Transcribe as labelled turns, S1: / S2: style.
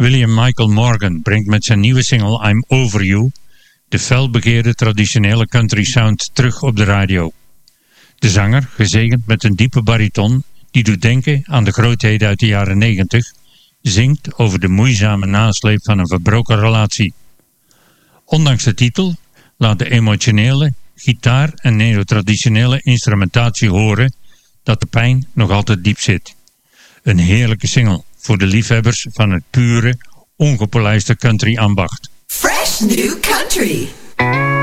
S1: William Michael Morgan brengt met zijn nieuwe single I'm Over You de felbegeerde traditionele country sound terug op de radio. De zanger, gezegend met een diepe bariton die doet denken aan de grootheden uit de jaren 90, zingt over de moeizame nasleep van een verbroken relatie. Ondanks de titel laat de emotionele gitaar en neotraditionele instrumentatie horen dat de pijn nog altijd diep zit. Een heerlijke single voor de liefhebbers van het pure, ongepolijste country ambacht.
S2: Fresh New Country.